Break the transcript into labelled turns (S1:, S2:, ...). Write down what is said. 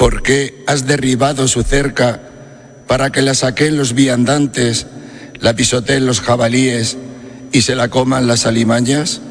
S1: ¿Por qué has derribado su cerca para que la saquen los viandantes, la pisoteen los jabalíes y se la coman las alimañas?